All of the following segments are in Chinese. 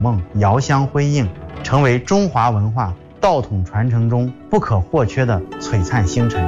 梦遥相辉映，成为中华文化道统传承中不可或缺的璀璨星辰。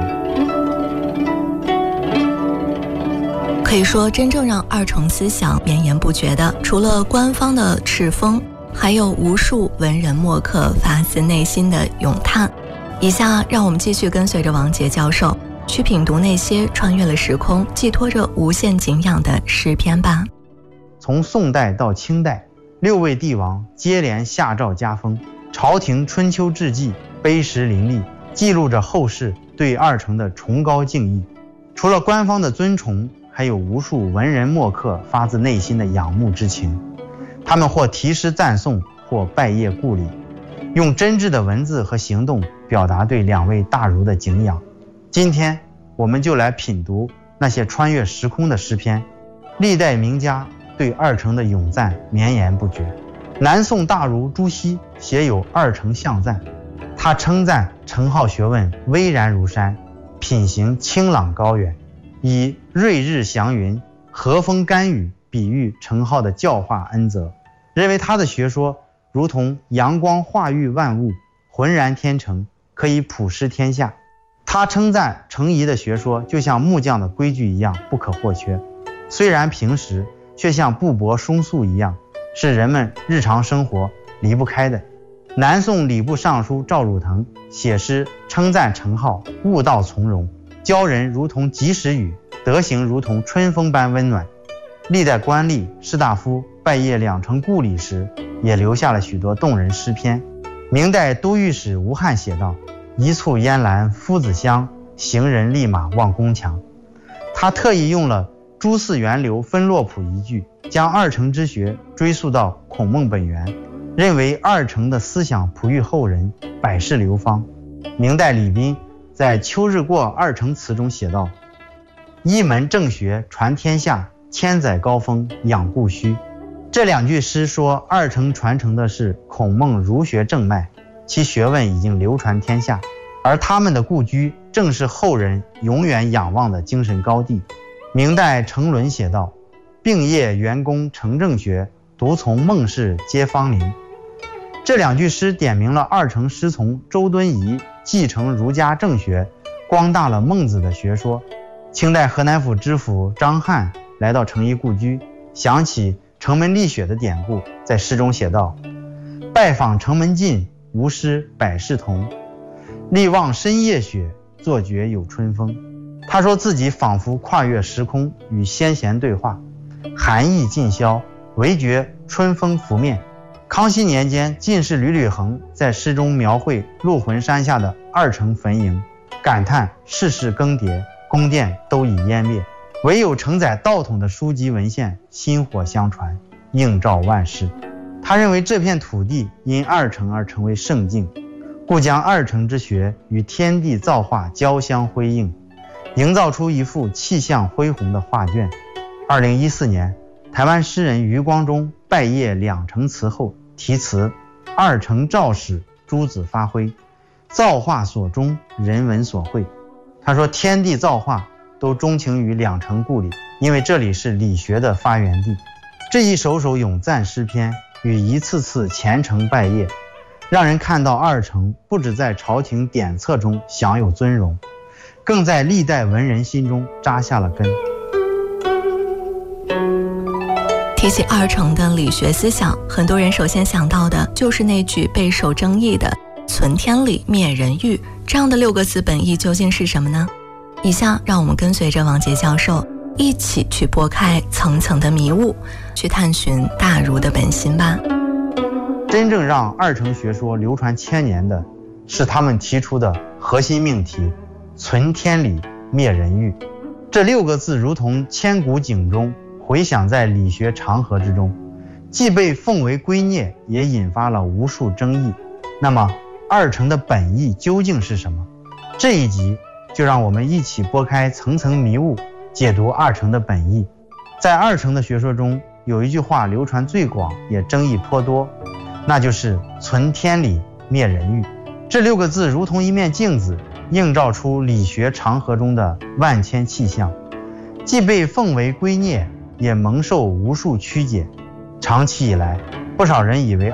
可以说，真正让二程思想绵延不绝的，除了官方的敕封，还有无数文人墨客发自内心的咏叹。以下让我们继续跟随着王杰教授去品读那些穿越了时空，寄托着无限敬仰的诗篇吧。 从宋代到清代，6位帝王接连下诏加封，朝廷春秋志记碑石林立，记录着后世对二程的崇高敬意。除了官方的尊崇，还有无数文人墨客发自内心的仰慕之情。他们或题诗赞颂，或拜谒故礼，用真挚的文字和行动表达对2位大儒的敬仰。今天我们就来品读那些穿越时空的诗篇。历代名家对二程的咏赞绵延不绝。南宋大儒朱熹写有二程象赞，他称赞程颢学问巍然如山，品行清朗高远，以瑞日祥云、和风甘雨比喻程颢的教化恩泽，认为他的学说如同阳光化育万物，浑然天成，可以普施天下。他称赞程颐的学说就像木匠的规矩一样不可或缺，虽然平时，却像布帛松素一样，是人们日常生活离不开的。南宋礼部尚书赵汝腾写诗称赞程颢悟道从容，教人如同及时雨，德行如同春风般温暖。历代官吏士大夫拜谒2程故里时，也留下了许多动人诗篇。明代都御史吴汉写道：一簇烟岚夫子香，行人立马望宫墙。他特意用了诸寺源流分洛谱一句，将二程之学追溯到孔孟本源，认为二程的思想普育后人，百世流芳。明代李斌在《秋日过二程词》中写道：一门正学传天下，千载高峰养故虚。这2句诗说二程传承的是孔孟儒学正脉，其学问已经流传天下，而他们的故居正是后人永远仰望的精神高地。明代程伦写道：并业元功成正学，独从孟氏皆芳龄。这2句诗点明了二程师从周敦颐继承儒家正学，光大了孟子的学说。清代河南府知府张翰来到程颐故居，想起城门立雪的典故，在诗中写道：拜访城门近，吾师百世同，力望深夜雪，作觉有春风。他说自己仿佛跨越时空，与先贤对话，寒意尽消，唯觉春风拂面。康熙年间，进士吕履衡在诗中描绘鹿魂山下的二程坟茔，感叹世事更迭，宫殿都已湮灭，唯有承载道统的书籍文献薪火相传，映照万世。他认为这片土地因二程而成为圣境，故将二程之学与天地造化交相辉映，营造出一幅气象恢宏的画卷。2014年，台湾诗人余光中拜谒2程词后题词：二程肇始，诸子发挥，造化所终，人文所绘。他说天地造化都钟情于2程故里，因为这里是理学的发源地。这一首首咏赞诗篇与一次次虔诚拜谒，让人看到二程不只在朝廷典册中享有尊荣，更在历代文人心中扎下了根。 提起二程的理学思想，很多人首先想到的就是那句备受争议的存天理灭人欲，这样的6个字本意究竟是什么呢？以下让我们跟随着王杰教授一起去拨开层层的迷雾，去探寻大儒的本心吧。 真正让二程学说流传1000年的是他们提出的核心命题：存天理灭人欲。这6个字如同千古警钟，回响在理学长河之中，既被奉为圭臬，也引发了无数争议。那么二程的本意究竟是什么？这一集就让我们一起拨开层层迷雾，解读二程的本意。在二程的学说中，有一句话流传最广，也争议颇多，那就是存天理灭人欲。这6个字如同一面镜子，映照出理学长河中的万千气象，既被奉为圭臬，也蒙受无数曲解。长期以来， 不少人以为